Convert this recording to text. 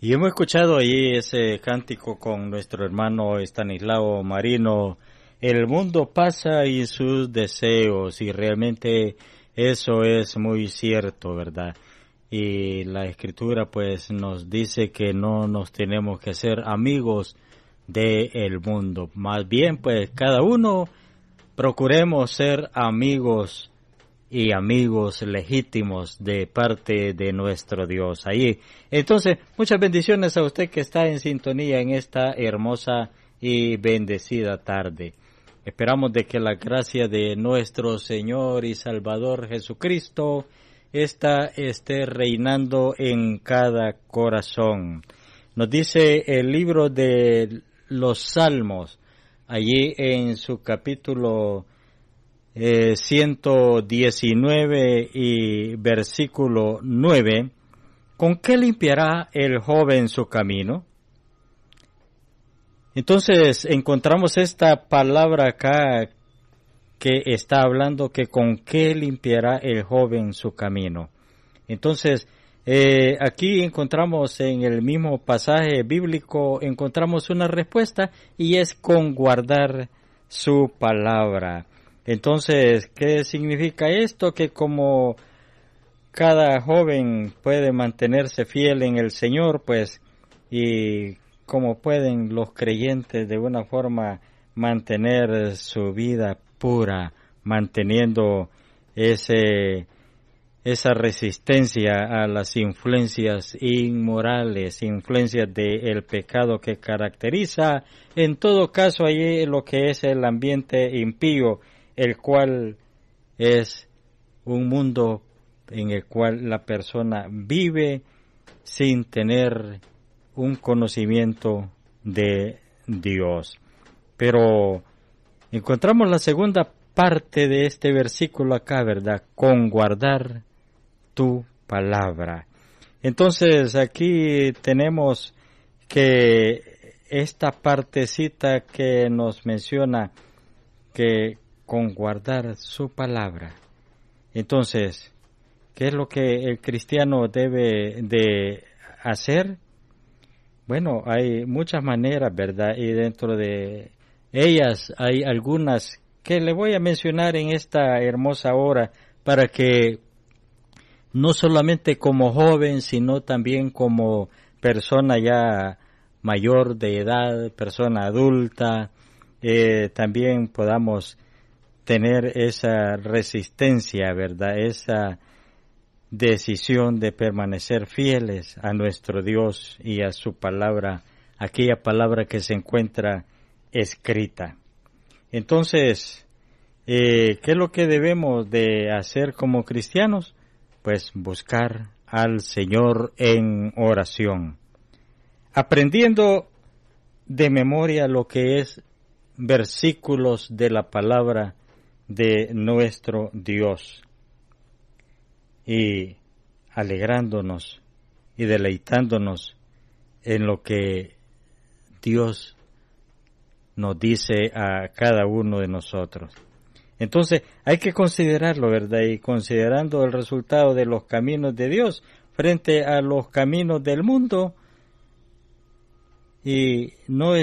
Y hemos escuchado ahí ese cántico con nuestro hermano Estanislao Marino. El mundo pasa y sus deseos, y realmente eso es muy cierto, ¿verdad? Y la Escritura pues nos dice que no nos tenemos que hacer amigos del mundo. Más bien pues cada uno procuremos ser amigos y amigos legítimos de parte de nuestro Dios. Ahí, entonces, muchas bendiciones a usted que está en sintonía en esta hermosa y bendecida tarde. Esperamos de que la gracia de nuestro Señor y Salvador Jesucristo esté reinando en cada corazón. Nos dice el libro de los Salmos, allí en su capítulo 119 y versículo 9, ¿con qué limpiará el joven su camino? Entonces encontramos esta palabra acá que está hablando que con qué limpiará el joven su camino. Entonces aquí encontramos en el mismo pasaje bíblico, encontramos una respuesta y es con guardar su palabra. Entonces, ¿qué significa esto? Que como cada joven puede mantenerse fiel en el Señor, pues, y como pueden los creyentes de una forma mantener su vida pura, manteniendo esa resistencia a las influencias inmorales, influencias del pecado que caracteriza, en todo caso, allí lo que es el ambiente impío, el cual es un mundo en el cual la persona vive sin tener un conocimiento de Dios. Pero encontramos la segunda parte de este versículo acá, ¿verdad? Con guardar tu palabra. Entonces aquí tenemos que esta partecita que nos menciona que con guardar su palabra. Entonces, ¿qué es lo que el cristiano debe de hacer? Bueno, hay muchas maneras, ¿verdad? Y dentro de ellas hay algunas que le voy a mencionar en esta hermosa hora para que no solamente como joven, sino también como persona ya mayor de edad, persona adulta, también podamos tener esa resistencia, ¿verdad? Esa decisión de permanecer fieles a nuestro Dios y a su palabra, aquella palabra que se encuentra escrita. Entonces, ¿qué es lo que debemos de hacer como cristianos? Pues buscar al Señor en oración, aprendiendo de memoria lo que es versículos de la palabra de nuestro Dios y alegrándonos y deleitándonos en lo que Dios nos dice a cada uno de nosotros. Entonces hay que considerarlo, ¿verdad? Y considerando el resultado de los caminos de Dios frente a los caminos del mundo, y no